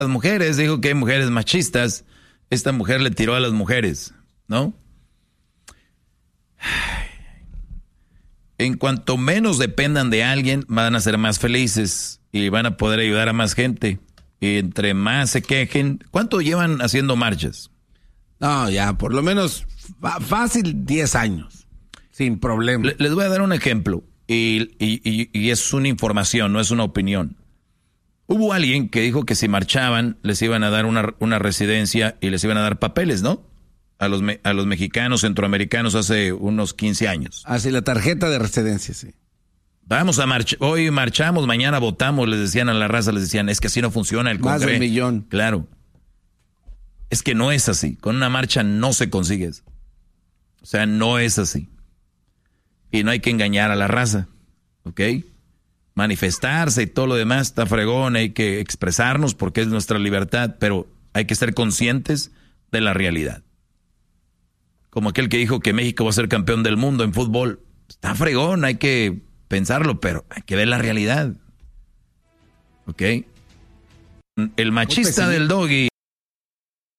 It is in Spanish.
las mujeres, dijo que hay mujeres machistas. Esta mujer le tiró a las mujeres, ¿no? En cuanto menos dependan de alguien, van a ser más felices y van a poder ayudar a más gente. Y entre más se quejen, ¿cuánto llevan haciendo marchas? No, ya, por lo menos fácil 10 años, sin problema. Les voy a dar un ejemplo y es una información, no es una opinión. Hubo alguien que dijo que si marchaban les iban a dar una residencia y les iban a dar papeles, ¿no? A los mexicanos, centroamericanos hace unos 15 años. Así la tarjeta de residencia, sí. Vamos a marchar, hoy marchamos, mañana votamos, les decían a la raza, les decían, es que así no funciona el Congreso. Más de 1 millón. Claro. Es que no es así, con una marcha no se consigue eso. O sea, no es así. Y no hay que engañar a la raza, ¿ok? Manifestarse y todo lo demás está fregón, hay que expresarnos porque es nuestra libertad, pero hay que ser conscientes de la realidad. Como aquel que dijo que México va a ser campeón del mundo en fútbol. Está fregón, hay que pensarlo, pero hay que ver la realidad. ¿Ok? El machista del Doggy